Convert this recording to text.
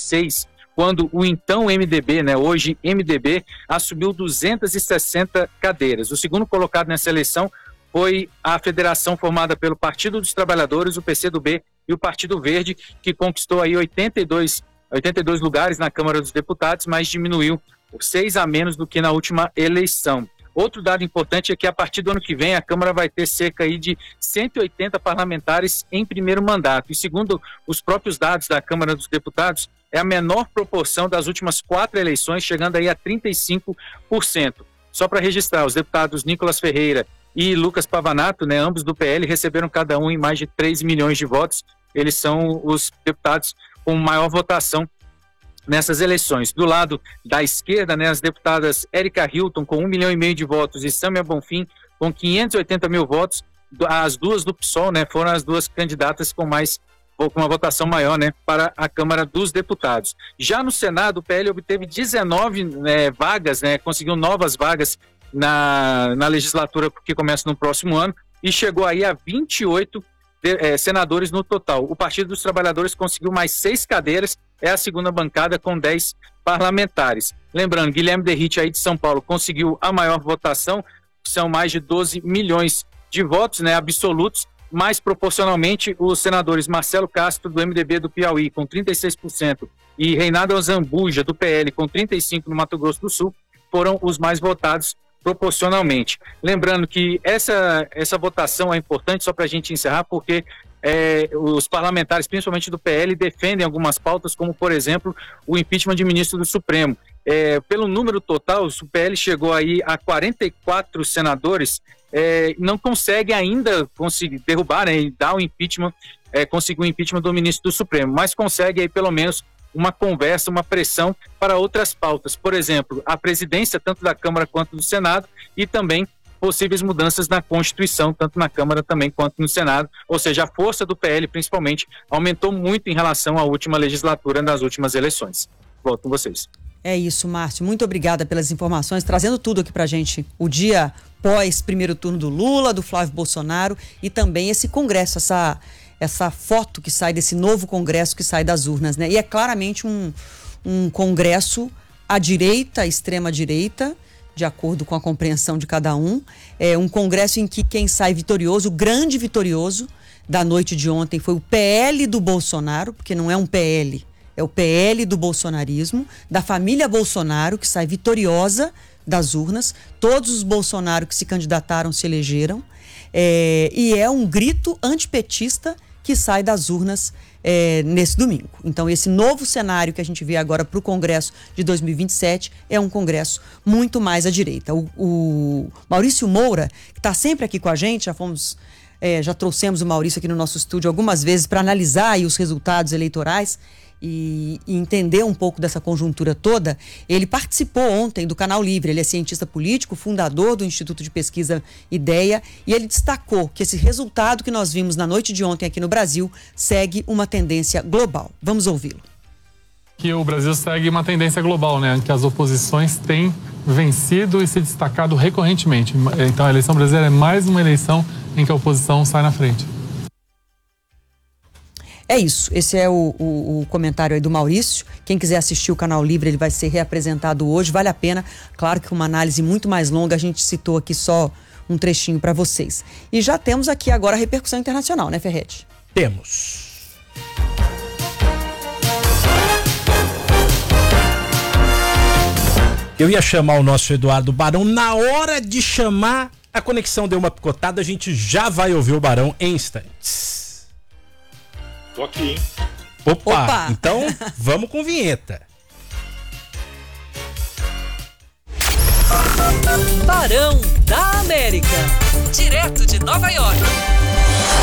2006, quando o então MDB, né, hoje MDB, assumiu 260 cadeiras. O segundo colocado nessa eleição foi a federação formada pelo Partido dos Trabalhadores, o PCdoB e o Partido Verde, que conquistou aí 82 lugares na Câmara dos Deputados, mas diminuiu 6 a menos do que na última eleição. Outro dado importante é que a partir do ano que vem a Câmara vai ter cerca aí de 180 parlamentares em primeiro mandato. E segundo os próprios dados da Câmara dos Deputados, é a menor proporção das últimas 4 eleições, chegando aí a 35%. Só para registrar, os deputados Nicolas Ferreira e Lucas Pavanato, né, ambos do PL, receberam cada um em mais de 3 milhões de votos. Eles são os deputados com maior votação nessas eleições. Do lado da esquerda, né, as deputadas Érica Hilton com 1,5 milhão de votos e Sâmia Bonfim com 580 mil votos. As duas do PSOL, né, foram as duas candidatas com uma votação maior, né, para a Câmara dos Deputados. Já no Senado, o PL obteve 19 vagas, né, conseguiu novas vagas na legislatura que começa no próximo ano e chegou aí a 28 senadores no total. O Partido dos Trabalhadores conseguiu mais 6 cadeiras, é a segunda bancada com 10 parlamentares. Lembrando, Guilherme Derrite aí de São Paulo conseguiu a maior votação, são mais de 12 milhões de votos, né, absolutos, mais proporcionalmente os senadores Marcelo Castro do MDB do Piauí com 36% e Reinaldo Azambuja do PL com 35% no Mato Grosso do Sul foram os mais votados proporcionalmente. Lembrando que essa votação é importante, só para a gente encerrar, porque os parlamentares, principalmente do PL, defendem algumas pautas, como, por exemplo, o impeachment de ministro do Supremo. Pelo número total, o PL chegou aí a 44 senadores, não consegue ainda conseguir derrubar, né, e dar o impeachment, conseguir o impeachment do ministro do Supremo, mas consegue aí pelo menos uma conversa, uma pressão para outras pautas, por exemplo, a presidência tanto da Câmara quanto do Senado e também possíveis mudanças na Constituição, tanto na Câmara também quanto no Senado, ou seja, a força do PL principalmente aumentou muito em relação à última legislatura nas últimas eleições. Volto com vocês. É isso, Márcio, muito obrigada pelas informações, trazendo tudo aqui pra gente, o dia pós primeiro turno do Lula, do Flávio Bolsonaro e também esse congresso, essa foto que sai desse novo congresso que sai das urnas, né? E é claramente um congresso à direita, à extrema direita, de acordo com a compreensão de cada um. É um congresso em que quem sai vitorioso, o grande vitorioso da noite de ontem foi o PL do Bolsonaro, porque não é um PL, é o PL do bolsonarismo, da família Bolsonaro, que sai vitoriosa das urnas. Todos os Bolsonaro que se candidataram se elegeram. E é um grito antipetista que sai das urnas nesse domingo. Então, esse novo cenário que a gente vê agora para o Congresso de 2027 é um Congresso muito mais à direita. O Maurício Moura, que está sempre aqui com a gente, já trouxemos o Maurício aqui no nosso estúdio algumas vezes para analisar aí os resultados eleitorais e entender um pouco dessa conjuntura toda. Ele participou ontem do Canal Livre, ele é cientista político, fundador do Instituto de Pesquisa Ideia, e ele destacou que esse resultado que nós vimos na noite de ontem aqui no Brasil segue uma tendência global. Vamos ouvi-lo. Que o Brasil segue uma tendência global, né? Que as oposições têm vencido e se destacado recorrentemente. Então a eleição brasileira é mais uma eleição em que a oposição sai na frente. É isso, esse é o comentário aí do Maurício. Quem quiser assistir o Canal Livre, ele vai ser reapresentado hoje, vale a pena. Claro que uma análise muito mais longa, a gente citou aqui só um trechinho para vocês. E já temos aqui agora a repercussão internacional, né, Ferretti? Temos. Eu ia chamar o nosso Eduardo Barão, na hora de chamar, a conexão deu uma picotada, a gente já vai ouvir o Barão em instantes. Tô aqui, hein? Opa! Então, vamos com vinheta. Barão da América, direto de Nova York.